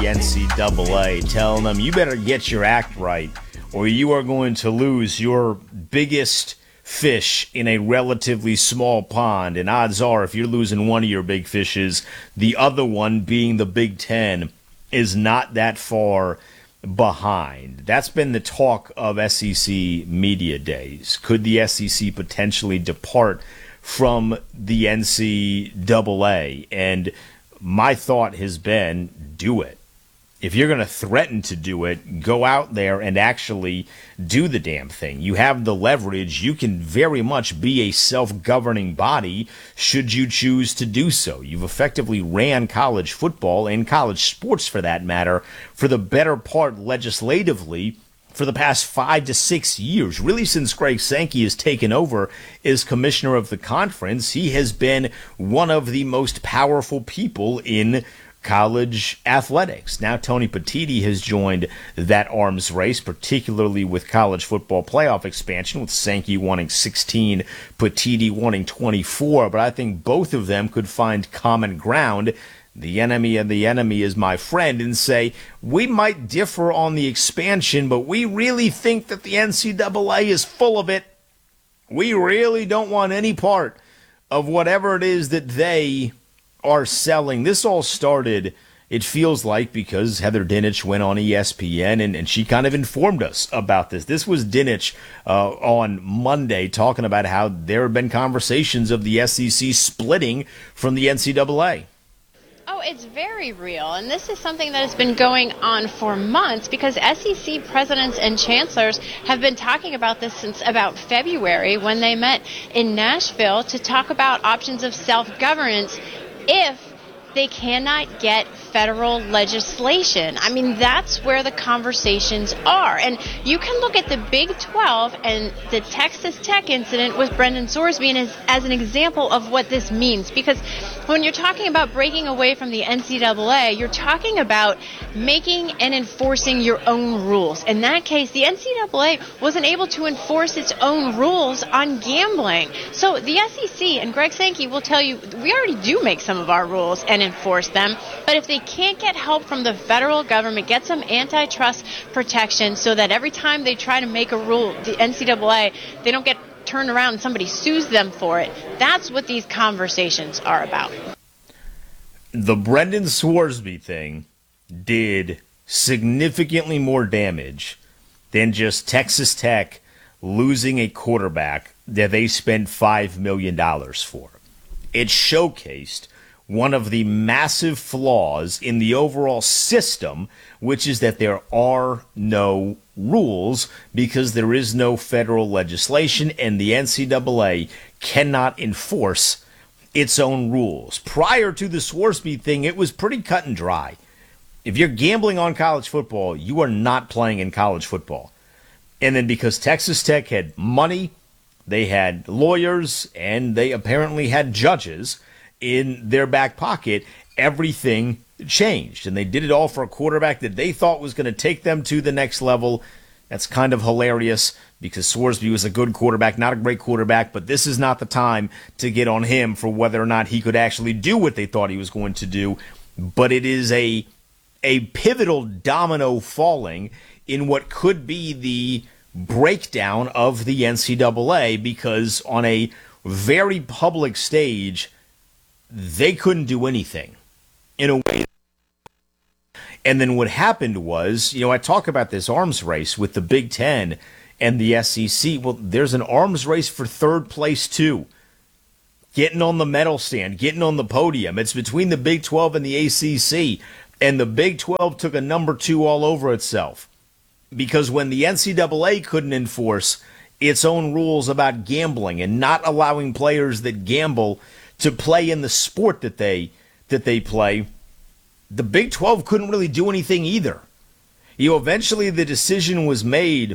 NCAA, telling them you better get your act right or you are going to lose your biggest fish in a relatively small pond. And odds are, if you're losing one of your big fishes, the other one, being the Big Ten, is not that far behind. That's been the talk of SEC media days. Could the SEC potentially depart from the NCAA? And my thought has been, do it. If you're going to threaten to do it, go out there and actually do the damn thing. You have the leverage. You can very much be a self-governing body should you choose to do so. You've effectively ran college football and college sports, for that matter, for the better part legislatively for the past 5 to 6 years. Really, since Greg Sankey has taken over as commissioner of the conference, he has been one of the most powerful people in college athletics. Now Tony Petitti has joined that arms race, particularly with college football playoff expansion, with Sankey wanting 16, Petitti wanting 24. But I think both of them could find common ground. The enemy of the enemy is my friend, and say, we might differ on the expansion, but we really think that the NCAA is full of it. We really don't want any part of whatever it is that they are selling. This all started, it feels like, because Heather Dinich went on ESPN and she kind of informed us about this. This was Dinich on Monday talking about how there have been conversations of the SEC splitting from the NCAA. Oh, it's very real, and this is something that has been going on for months because SEC presidents and chancellors have been talking about this since about February when they met in Nashville to talk about options of self-governance if they cannot get federal legislation. I mean, that's where the conversations are. And you can look at the Big 12 and the Texas Tech incident with Brendan Sorsby as an example of what this means. Because when you're talking about breaking away from the NCAA, you're talking about making and enforcing your own rules. In that case, the NCAA wasn't able to enforce its own rules on gambling. So the SEC and Greg Sankey will tell you, we already do make some of our rules and enforce them, but if they can't get help from the federal government, get some antitrust protection so that every time they try to make a rule, the NCAA, they don't get turned around and somebody sues them for it. That's what these conversations are about. The Brendan Sorsby thing did significantly more damage than just Texas Tech losing a quarterback that they spent $5 million for. It showcased one of the massive flaws in the overall system, which is that there are no rules because there is no federal legislation and the NCAA cannot enforce its own rules. Prior to the Sorsby thing, it was pretty cut and dry. If you're gambling on college football, you are not playing in college football. And then because Texas Tech had money, they had lawyers, and they apparently had judges in their back pocket, everything changed. And they did it all for a quarterback that they thought was going to take them to the next level. That's kind of hilarious because Sorsby was a good quarterback, not a great quarterback, but this is not the time to get on him for whether or not he could actually do what they thought he was going to do. But it is a pivotal domino falling in what could be the breakdown of the NCAA, because on a very public stage, they couldn't do anything in a way. And then what happened was, I talk about this arms race with the Big Ten and the SEC. Well, there's an arms race for third place, too. Getting on the medal stand, getting on the podium. It's between the Big 12 and the ACC. And the Big 12 took a number 2 all over itself. Because when the NCAA couldn't enforce its own rules about gambling and not allowing players that gamble to play in the sport that they play, the Big 12 couldn't really do anything either. Eventually the decision was made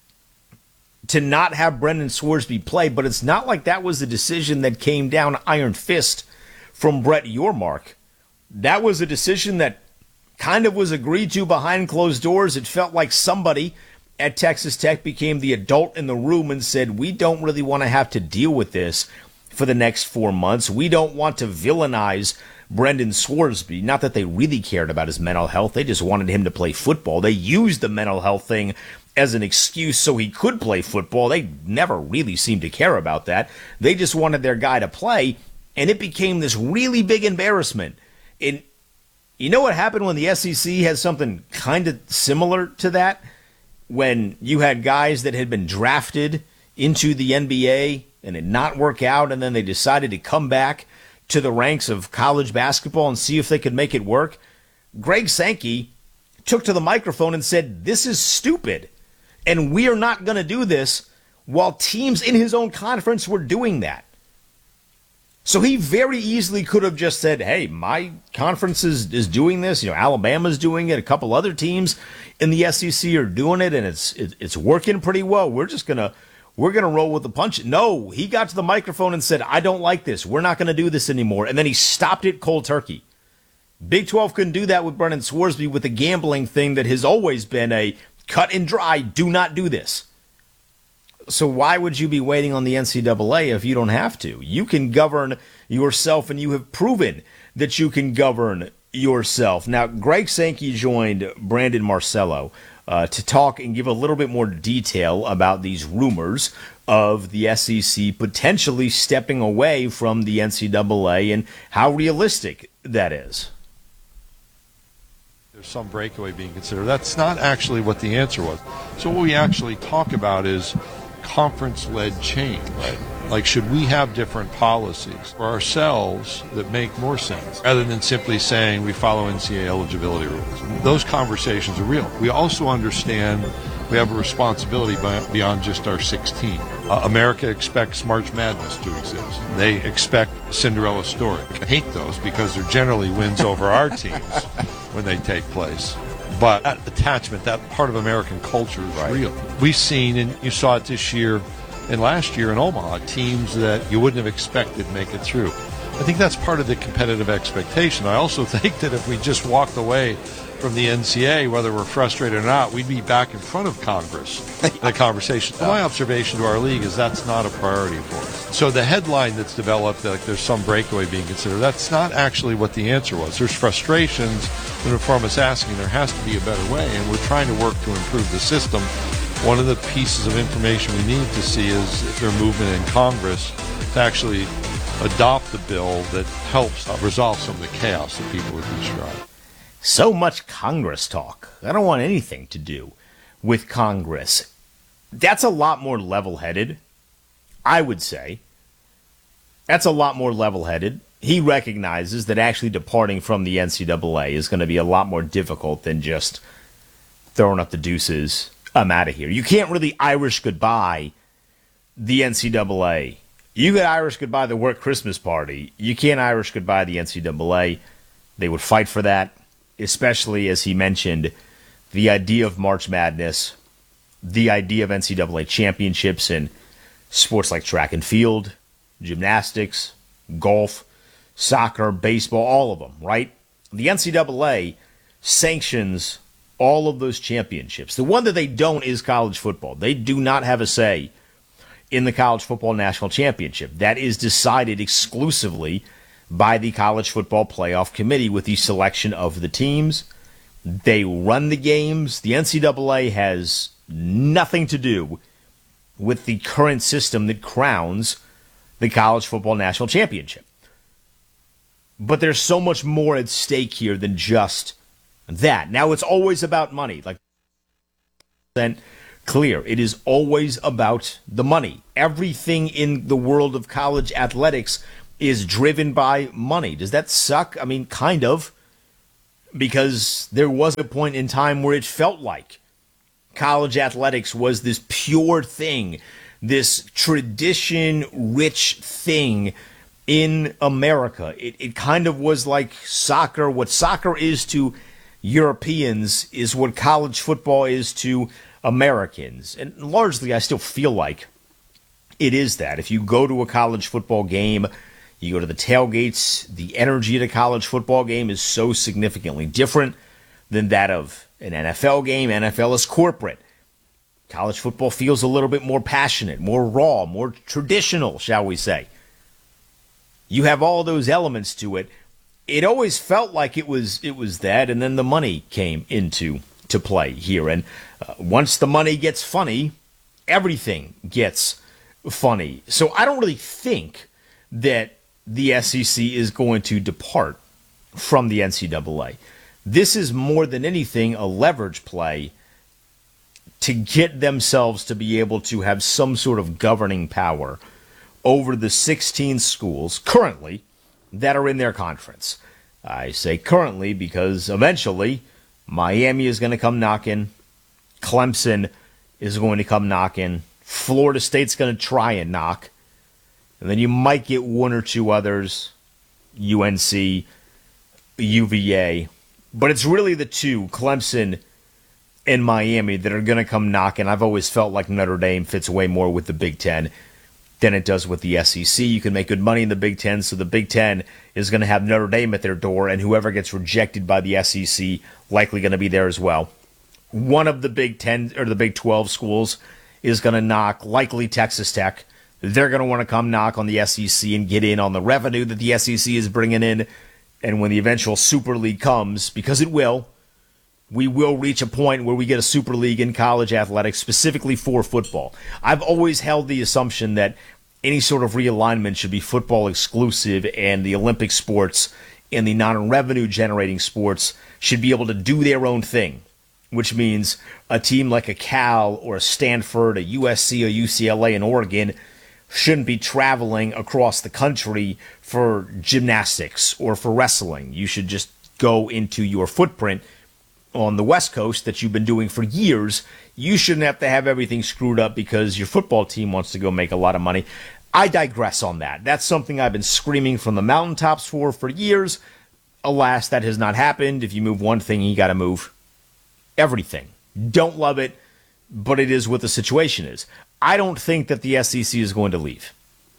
to not have Brendan Sorsby play, but it's not like that was a decision that came down iron fist from Brett Yormark. That was a decision that kind of was agreed to behind closed doors. It felt like somebody at Texas Tech became the adult in the room and said, we don't really want to have to deal with this for the next 4 months. We don't want to villainize Brendan Swarsby. Not that they really cared about his mental health. They just wanted him to play football. They used the mental health thing as an excuse so he could play football. They never really seemed to care about that. They just wanted their guy to play, and it became this really big embarrassment. And you know what happened when the SEC had something kind of similar to that? When you had guys that had been drafted into the NBA and it not work out, and then they decided to come back to the ranks of college basketball and see if they could make it work. Greg Sankey took to the microphone and said, "This is stupid, and we are not going to do this," while teams in his own conference were doing that. So he very easily could have just said, "Hey, my conference is doing this. You know, Alabama's doing it. A couple other teams in the SEC are doing it, and it's working pretty well. We're gonna roll with the punch." No, he got to the microphone and said, "I don't like this. We're not going to do this anymore." And then he stopped it cold turkey. Big 12 couldn't do that with Brendan Swarsby with the gambling thing that has always been a cut and dry, do not do this. So why would you be waiting on the NCAA if you don't have to? You can govern yourself, and you have proven that you can govern yourself. Now, Greg Sankey joined Brandon Marcello to talk and give a little bit more detail about these rumors of the SEC potentially stepping away from the NCAA and how realistic that is. There's some breakaway being considered. That's not actually what the answer was. So what we actually talk about is conference-led change. Right. Like, should we have different policies for ourselves that make more sense rather than simply saying we follow NCAA eligibility rules? Those conversations are real. We also understand we have a responsibility beyond just our 16. America expects March Madness to exist. They expect Cinderella story. I hate those because they're generally wins over our teams when they take place. But that attachment, that part of American culture is real. We've seen, and you saw it this year and last year in Omaha, teams that you wouldn't have expected make it through. I think that's part of the competitive expectation. I also think that if we just walked away from the NCAA, whether we're frustrated or not, we'd be back in front of Congress in a conversation. My observation to our league is that's not a priority for us. So the headline that's developed, like there's some breakaway being considered, that's not actually what the answer was. There's frustrations when reform is asking there has to be a better way, and we're trying to work to improve the system. One of the pieces of information we need to see is if there's movement in Congress to actually adopt the bill that helps resolve some of the chaos that people would describe. So much Congress talk. I don't want anything to do with Congress. That's a lot more level-headed, I would say. That's a lot more level-headed. He recognizes that actually departing from the NCAA is going to be a lot more difficult than just throwing up the deuces. I'm out of here. You can't really Irish goodbye the NCAA. You could Irish goodbye the work Christmas party. You can't Irish goodbye the NCAA. They would fight for that. Especially, as he mentioned, the idea of March Madness, the idea of NCAA championships in sports like track and field, gymnastics, golf, soccer, baseball, all of them, right? The NCAA sanctions all of those championships. The one that they don't is college football. They do not have a say in the College Football National Championship. That is decided exclusively by the College Football Playoff Committee with the selection of the teams. They run the games. The NCAA has nothing to do with the current system that crowns the College Football National Championship. But there's so much more at stake here than just that. Now, it's always about money. Like, then clear, it is always about the money. Everything in the world of college athletics is driven by money. Does that suck? I mean, kind of. Because there was a point in time where it felt like college athletics was this pure thing, this tradition-rich thing in America. It kind of was like soccer. What soccer is to Europeans is what college football is to Americans. And largely, I still feel like it is that. If you go to a college football game, you go to the tailgates, the energy at a college football game is so significantly different than that of an NFL game. NFL is corporate. College football feels a little bit more passionate, more raw, more traditional, shall we say. You have all those elements to it, it always felt like it was that, and then the money came into to play here. And once the money gets funny, everything gets funny. So I don't really think that the SEC is going to depart from the NCAA. This is more than anything a leverage play to get themselves to be able to have some sort of governing power over the 16 schools currently that are in their conference. I say currently because eventually Miami is going to come knocking, Clemson is going to come knocking, Florida State's going to try and knock, and then you might get one or two others, UNC, UVA, but it's really the two, Clemson and Miami, that are going to come knocking. I've always felt like Notre Dame fits way more with the Big Ten than it does with the SEC. You can make good money in the Big Ten, so the Big Ten is going to have Notre Dame at their door, and whoever gets rejected by the SEC likely going to be there as well. One of the Big 10 or the Big 12 schools is going to knock, likely Texas Tech. They're going to want to come knock on the SEC and get in on the revenue that the SEC is bringing in. And when the eventual Super League comes, because it will, we will reach a point where we get a Super League in college athletics specifically for football. I've always held the assumption that any sort of realignment should be football exclusive, and the Olympic sports and the non-revenue generating sports should be able to do their own thing, which means a team like a Cal or a Stanford, a USC or UCLA and Oregon shouldn't be traveling across the country for gymnastics or for wrestling. You should just go into your footprint on the West Coast that you've been doing for years. You shouldn't have to have everything screwed up because your football team wants to go make a lot of money. I digress on that. That's something I've been screaming from the mountaintops for years. Alas, that has not happened. If you move one thing, you got to move everything. Don't love it, but it is what the situation is. I don't think that the SEC is going to leave,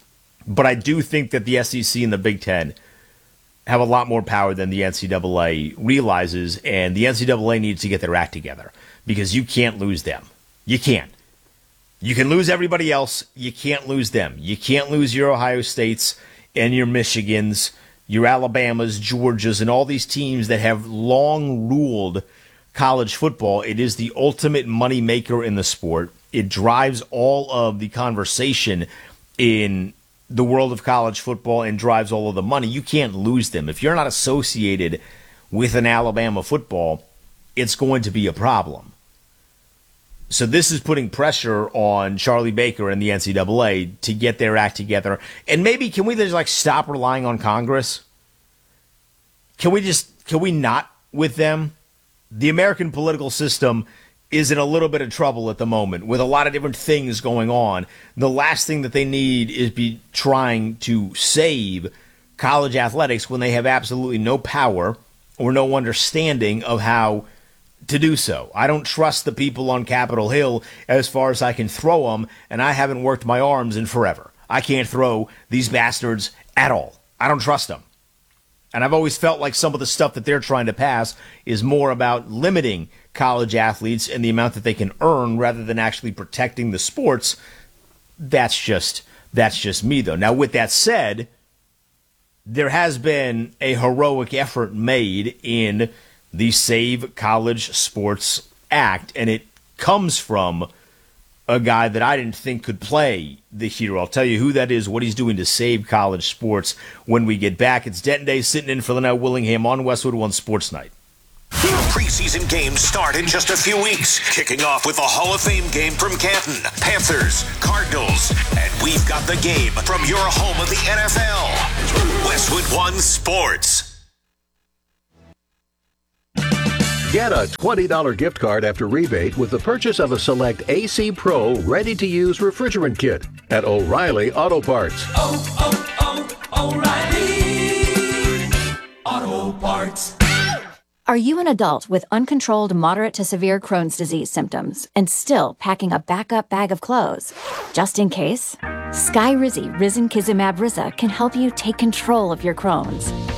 but I do think that the SEC and the Big Ten have a lot more power than the NCAA realizes, and the NCAA needs to get their act together because you can't lose them. You can't. You can lose everybody else. You can't lose them. You can't lose your Ohio States and your Michigans, your Alabamas, Georgias, and all these teams that have long ruled college football. It is the ultimate money maker in the sport. It drives all of the conversation in the world of college football and drives all of the money. You can't lose them. If you're not associated with an Alabama football, it's going to be a problem. So this is putting pressure on Charlie Baker and the NCAA to get their act together. And maybe can we just stop relying on Congress? Can we not with them? The American political system is in a little bit of trouble at the moment with a lot of different things going on. The last thing that they need is be trying to save college athletics when they have absolutely no power or no understanding of how to do so. I don't trust the people on Capitol Hill as far as I can throw them, and I haven't worked my arms in forever. I can't throw these bastards at all. I don't trust them. And I've always felt like some of the stuff that they're trying to pass is more about limiting college athletes and the amount that they can earn rather than actually protecting the sports. That's just me, though. Now, with that said, there has been a heroic effort made in the Save College Sports Act, and it comes from a guy that I didn't think could play the hero. I'll tell you who that is, what he's doing to save college sports when we get back. It's Denton Day sitting in for Linnell Willingham on Westwood One Sports Night. Preseason games start in just a few weeks, kicking off with a Hall of Fame game from Canton, Panthers, Cardinals, and we've got the game from your home of the NFL, Westwood One Sports. Get a $20 gift card after rebate with the purchase of a select AC Pro ready-to-use refrigerant kit at O'Reilly Auto Parts. O'Reilly Auto Parts. Are you an adult with uncontrolled moderate to severe Crohn's disease symptoms and still packing a backup bag of clothes? Just in case? Skyrizi Risankizumab Rizza can help you take control of your Crohn's.